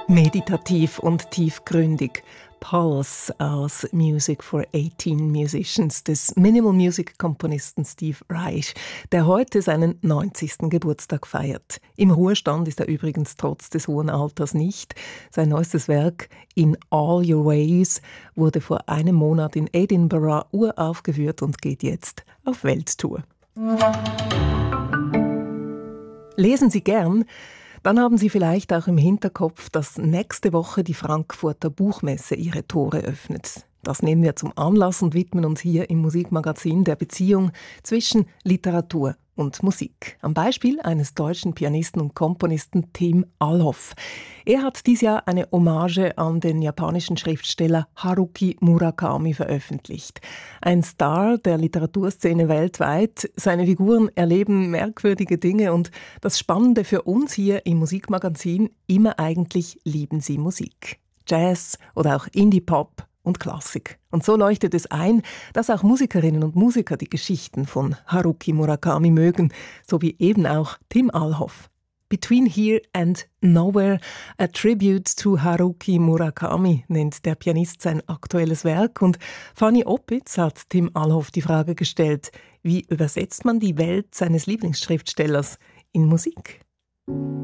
Meditativ und tiefgründig. Pulse aus Music for 18 Musicians des Minimal Music Komponisten Steve Reich, der heute seinen 90. Geburtstag feiert. Im Ruhestand ist er übrigens trotz des hohen Alters nicht. Sein neuestes Werk In All Your Ways wurde vor einem Monat in Edinburgh uraufgeführt und geht jetzt auf Welttour. Lesen Sie gern? Dann haben Sie vielleicht auch im Hinterkopf, dass nächste Woche die Frankfurter Buchmesse ihre Tore öffnet. Das nehmen wir zum Anlass und widmen uns hier im Musikmagazin der Beziehung zwischen Literatur und Musik. Am Beispiel eines deutschen Pianisten und Komponisten Tim Alhoff. Er hat dieses Jahr eine Hommage an den japanischen Schriftsteller Haruki Murakami veröffentlicht. Ein Star der Literaturszene weltweit. Seine Figuren erleben merkwürdige Dinge und das Spannende für uns hier im Musikmagazin, immer eigentlich lieben sie Musik. Jazz oder auch Indie-Pop und Klassik. Und so leuchtet es ein, dass auch Musikerinnen und Musiker die Geschichten von Haruki Murakami mögen, so wie eben auch Tim Alhoff. Between Here and Nowhere, a Tribute to Haruki Murakami, nennt der Pianist sein aktuelles Werk. Und Fanny Oppitz hat Tim Alhoff die Frage gestellt, wie übersetzt man die Welt seines Lieblingsschriftstellers in Musik?